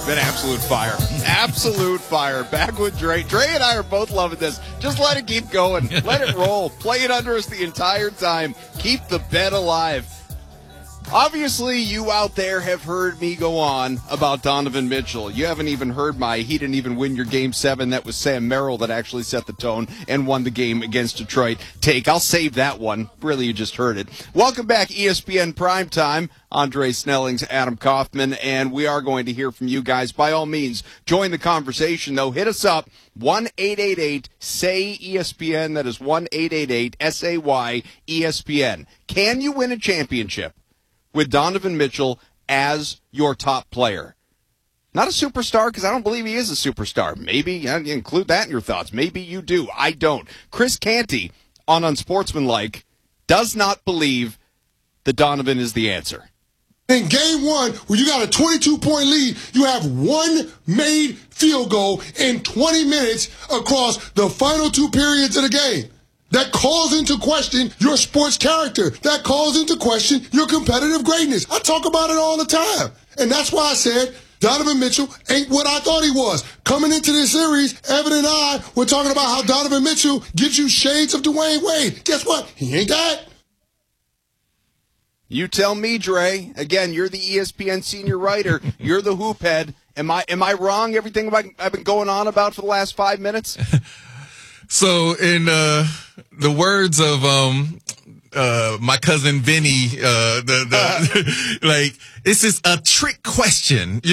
Been absolute fire. Absolute fire. Back with Dre. Dre and I are both loving this. Just let it keep going. Let it roll. Play it under us the entire time. Keep the bet alive. Obviously, you out there have heard me go on about Donovan Mitchell. You haven't even heard he didn't even win your Game 7. That was Sam Merrill that actually set the tone and won the game against Detroit. I'll save that one. Really, you just heard it. Welcome back, ESPN Primetime. Andre Snellings, Adam Kaufman, and we are going to hear from you guys. By all means, join the conversation, though. Hit us up, 1-888-SAY-ESPN. That is 1-888-SAY-ESPN. Can you win a championship with Donovan Mitchell as your top player? Not a superstar, because I don't believe he is a superstar. Maybe, include that in your thoughts. Maybe you do. I don't. Chris Canty, on Unsportsmanlike, does not believe that Donovan is the answer. In game one, where you got a 22-point lead, you have one made field goal in 20 minutes across the final two periods of the game. That calls into question your sports character. That calls into question your competitive greatness. I talk about it all the time. And that's why I said Donovan Mitchell ain't what I thought he was. Coming into this series, Evan and I were talking about how Donovan Mitchell gives you shades of Dwayne Wade. Guess what? He ain't that. You tell me, Dre. Again, you're the ESPN senior writer. You're the hoop head. Am I wrong? Everything I've been going on about for the last 5 minutes? So, in the words of my cousin Vinny, this is a trick question,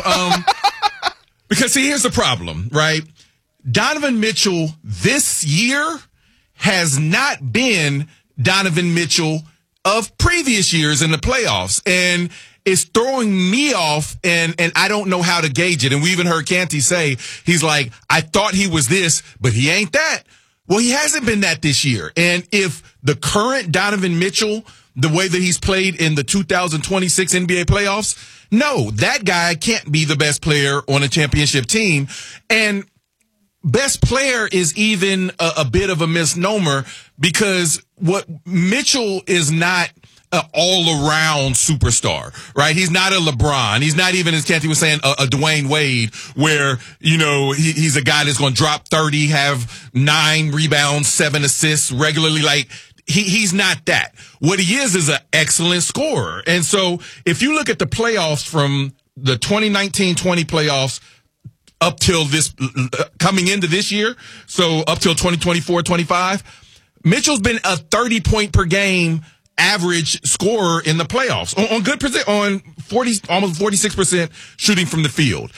because see, here's the problem, right? Donovan Mitchell this year has not been Donovan Mitchell of previous years in the playoffs, and it's throwing me off, and I don't know how to gauge it. And we even heard Canty say, he's like, I thought he was this, but he ain't that. Well, he hasn't been that this year. And if the current Donovan Mitchell, the way that he's played in the 2026 NBA playoffs, no, that guy can't be the best player on a championship team. And best player is even a bit of a misnomer, because what Mitchell is not an all-around superstar, right? He's not a LeBron. He's not even, as Canty was saying, a Dwayne Wade, where, he's a guy that's going to drop 30, have 9 rebounds, 7 assists regularly. Like, he's not that. What he is an excellent scorer. And so if you look at the playoffs from the 2019-20 playoffs up till this, coming into this year, so up till 2024-25, Mitchell's been a 30-point per game average scorer in the playoffs on good percent, on 40, almost 46% shooting from the field.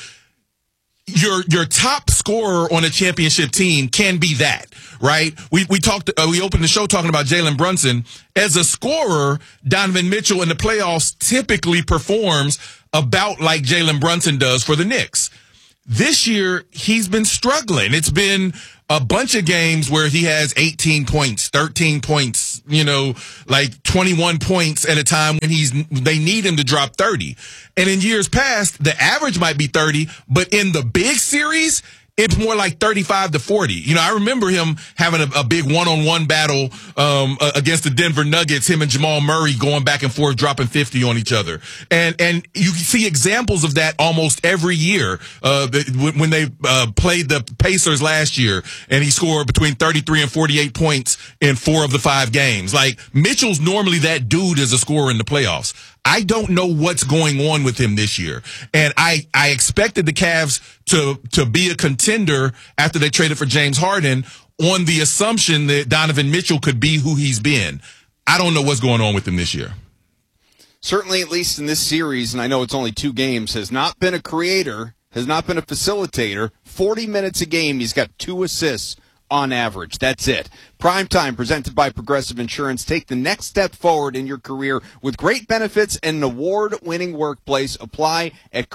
Your top scorer on a championship team can be that, right? We opened the show talking about Jalen Brunson. As a scorer, Donovan Mitchell in the playoffs typically performs about like Jalen Brunson does for the Knicks. This year, he's been struggling. It's been a bunch of games where he has 18 points, 13 points, like 21 points at a time when they need him to drop 30. And in years past, the average might be 30, but in the big series, it's more like 35 to 40. I remember him having a big one-on-one battle against the Denver Nuggets, him and Jamal Murray going back and forth, dropping 50 on each other. And you see examples of that almost every year. When they played the Pacers last year, and he scored between 33 and 48 points in 4 of the 5 games. Like, Mitchell's normally that dude as a scorer in the playoffs. I don't know what's going on with him this year. And I expected the Cavs to be a contender after they traded for James Harden on the assumption that Donovan Mitchell could be who he's been. I don't know what's going on with him this year. Certainly, at least in this series, and I know it's only 2 games, has not been a creator, has not been a facilitator. 40 minutes a game, he's got 2 assists on average. That's it. Primetime, presented by Progressive Insurance. Take the next step forward in your career with great benefits and an award-winning workplace. Apply at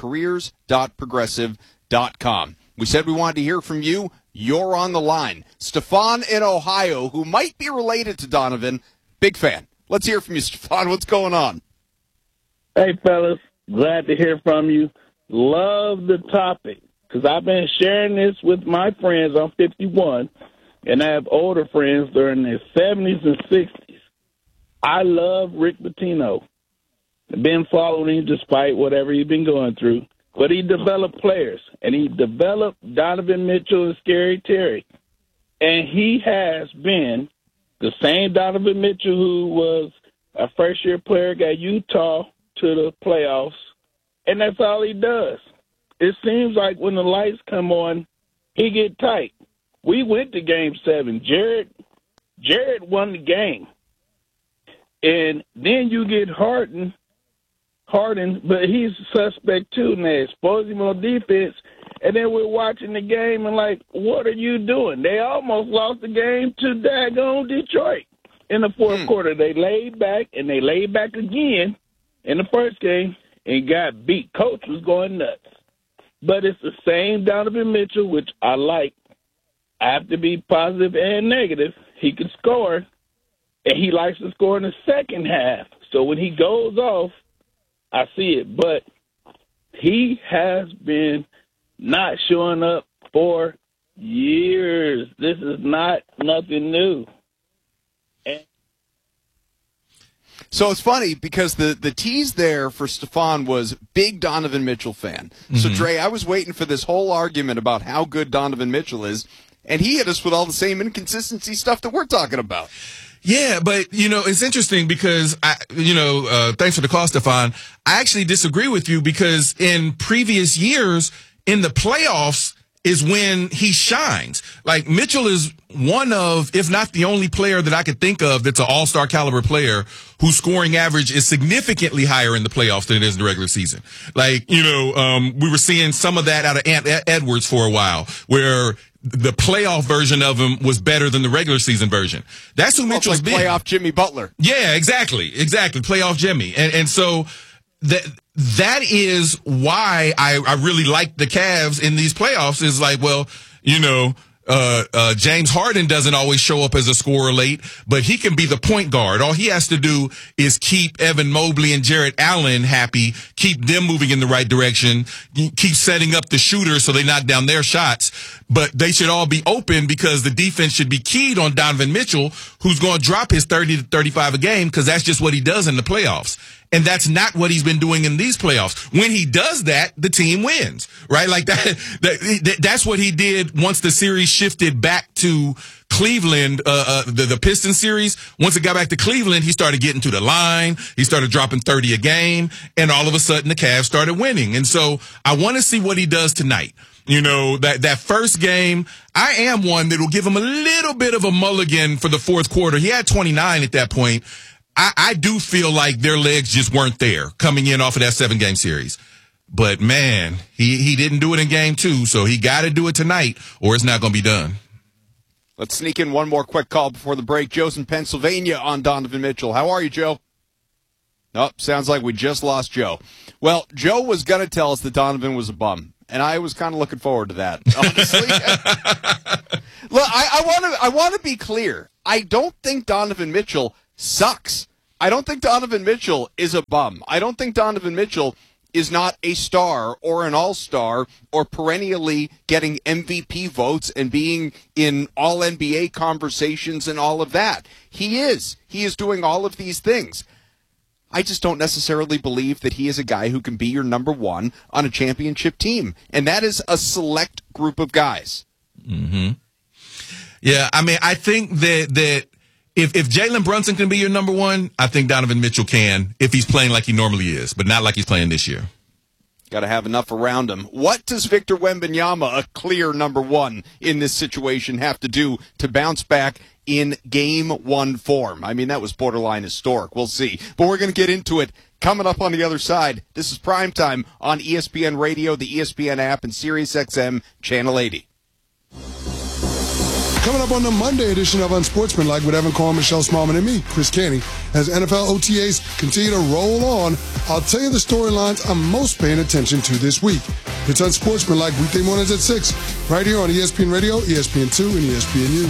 careers.progressive.com. We said we wanted to hear from you. You're on the line. Stefan in Ohio, who might be related to Donovan, big fan. Let's hear from you, Stefan. What's going on? Hey, fellas. Glad to hear from you. Love the topic, because I've been sharing this with my friends. I'm 51, and I have older friends that are in their 70s and 60s. I love Rick Pitino. I've been following him despite whatever he's been going through. but he developed players, and he developed Donovan Mitchell and Scary Terry. And he has been the same Donovan Mitchell who was a first-year player, got Utah to the playoffs, and that's all he does. It seems like when the lights come on, he get tight. We went to Game 7. Jared won the game. And then you get Harden, but he's a suspect too, and they expose him on defense. And then we're watching the game and like, what are you doing? They almost lost the game to daggone Detroit in the fourth quarter. They laid back, and they laid back again in the first game and got beat. Coach was going nuts. But it's the same Donovan Mitchell, which I like. I have to be positive and negative. He can score, and he likes to score in the second half. So when he goes off, I see it. But he has been not showing up for years. This is not nothing new. So it's funny because the tease there for Stefan was big Donovan Mitchell fan. So, Dre, I was waiting for this whole argument about how good Donovan Mitchell is, and he hit us with all the same inconsistency stuff that we're talking about. Yeah, but, it's interesting because, thanks for the call, Stefan. I actually disagree with you because in previous years, in the playoffs, is when he shines. Like, Mitchell is one of, if not the only player that I could think of that's an all-star caliber player whose scoring average is significantly higher in the playoffs than it is in the regular season. Like, we were seeing some of that out of Ant Edwards for a while, where the playoff version of him was better than the regular season version. That's who Mitchell's been. Playoff Jimmy Butler. Yeah, exactly. Playoff Jimmy. And so that is why I really like the Cavs in these playoffs. Is like, well, James Harden doesn't always show up as a scorer late, but he can be the point guard. All he has to do is keep Evan Mobley and Jarrett Allen happy, keep them moving in the right direction, keep setting up the shooters so they knock down their shots. But they should all be open because the defense should be keyed on Donovan Mitchell, who's going to drop his 30 to 35 a game because that's just what he does in the playoffs. And that's not what he's been doing in these playoffs. When he does that, the team wins, right? Like that's what he did once the series shifted back to Cleveland, the Pistons series. Once it got back to Cleveland, he started getting to the line. He started dropping 30 a game, and all of a sudden the Cavs started winning. And so I want to see what he does tonight. That first game, I am one that will give him a little bit of a mulligan for the fourth quarter. He had 29 at that point. I do feel like their legs just weren't there coming in off of that 7-game series. But, man, he didn't do it in game 2, so he got to do it tonight or it's not going to be done. Let's sneak in one more quick call before the break. Joe's in Pennsylvania on Donovan Mitchell. How are you, Joe? Oh, sounds like we just lost Joe. Well, Joe was going to tell us that Donovan was a bum, and I was kind of looking forward to that, honestly. Look, I want to be clear. I don't think Donovan Mitchell sucks. I don't think Donovan Mitchell is a bum. I don't think Donovan Mitchell is not a star or an all-star or perennially getting MVP votes and being in all-NBA conversations and all of that. He is. He is doing all of these things. I just don't necessarily believe that he is a guy who can be your number one on a championship team. And that is a select group of guys. Mm-hmm. Yeah, I mean, I think that if Jalen Brunson can be your number one, I think Donovan Mitchell can if he's playing like he normally is, but not like he's playing this year. Got to have enough around him. What does Victor Wembanyama, a clear number one in this situation, have to do to bounce back in Game 1 form? I mean, that was borderline historic. We'll see. But we're going to get into it coming up on the other side. This is Primetime on ESPN Radio, the ESPN app, and SiriusXM Channel 80. Coming up on the Monday edition of Unsportsmanlike with Evan Cohen, Michelle Smallman, and me, Chris Canty. As NFL OTAs continue to roll on, I'll tell you the storylines I'm most paying attention to this week. It's Unsportsmanlike weekday mornings at 6, right here on ESPN Radio, ESPN2, and ESPNU.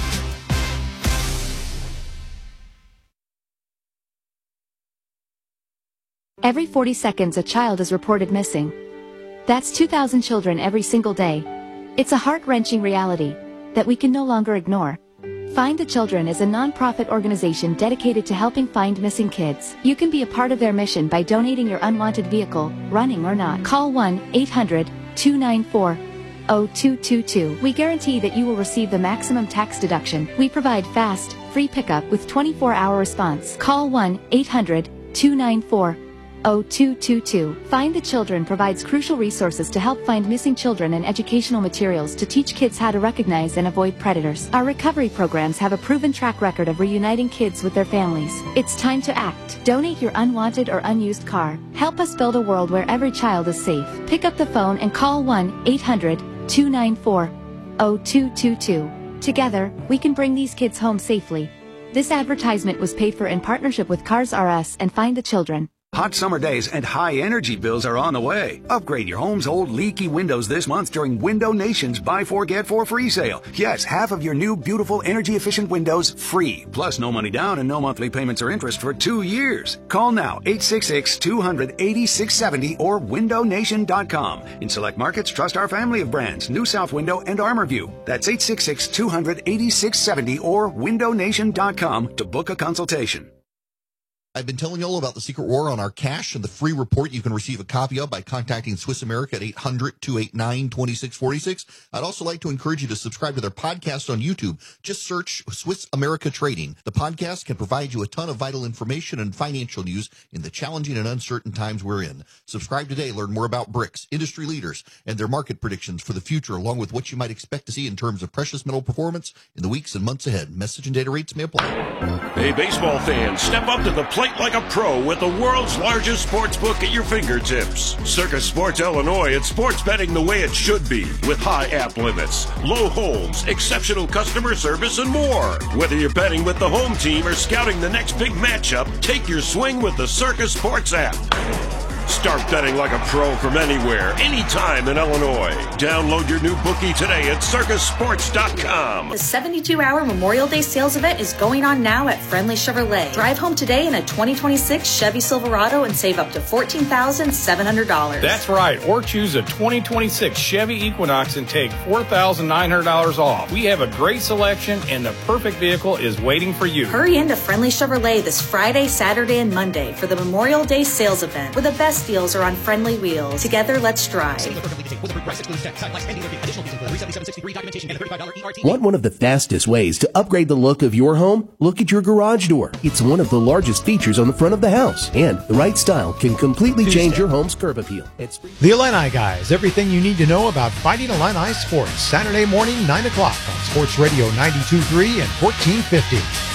Every 40 seconds, a child is reported missing. That's 2,000 children every single day. It's a heart-wrenching reality that we can no longer ignore. Find the Children is a non-profit organization dedicated to helping find missing kids. You can be a part of their mission by donating your unwanted vehicle, running or not. Call 1-800-294-0222. We guarantee that you will receive the maximum tax deduction. We provide fast, free pickup with 24-hour response. Call 1-800-294-0222. Find the Children provides crucial resources to help find missing children and educational materials to teach kids how to recognize and avoid predators. Our recovery programs have a proven track record of reuniting kids with their families. It's time to act. Donate your unwanted or unused car. Help us build a world where every child is safe. Pick up the phone and call 1-800-294-0222. Together, we can bring these kids home safely. This advertisement was paid for in partnership with Cars R Us and Find the Children. Hot summer days and high energy bills are on the way. Upgrade your home's old leaky windows this month during Window Nation's Buy 4 Get 4 free sale. Yes, half of your new beautiful energy efficient windows free. Plus no money down and no monthly payments or interest for 2 years. Call now 866-200-8670 or windownation.com. In select markets, trust our family of brands, New South Window and ArmorView. That's 866-200-8670 or windownation.com to book a consultation. I've been telling you all about the Secret War on our cash and the free report you can receive a copy of by contacting Swiss America at 800-289-2646. I'd also like to encourage you to subscribe to their podcast on YouTube. Just search Swiss America Trading. The podcast can provide you a ton of vital information and financial news in the challenging and uncertain times we're in. Subscribe today. Learn more about BRICS, industry leaders, and their market predictions for the future, along with what you might expect to see in terms of precious metal performance in the weeks and months ahead. Message and data rates may apply. Hey, baseball fans, step up to the plate like a pro with the world's largest sports book at your fingertips. Circus Sports Illinois, it's sports betting the way it should be, with high app limits, low holds, exceptional customer service, and more. Whether you're betting with the home team or scouting the next big matchup, take your swing with the Circus Sports app. Start betting like a pro from anywhere, anytime in Illinois. Download your new bookie today at circusports.com. The 72-hour Memorial Day sales event is going on now at Friendly Chevrolet. Drive home today in a 2026 Chevy Silverado and save up to $14,700. That's right, or choose a 2026 Chevy Equinox and take $4,900 off. We have a great selection and the perfect vehicle is waiting for you. Hurry into Friendly Chevrolet this Friday, Saturday, and Monday for the Memorial Day sales event, where the best deals are on Friendly Wheels. Together, let's drive. Want one of the fastest ways to upgrade the look of your home? Look at your garage door. It's one of the largest features on the front of the house, and the right style can completely change your home's curb appeal. The Illini Guys, everything you need to know about Fighting Illini sports. Saturday morning, 9 o'clock on Sports Radio 92.3 and 1450.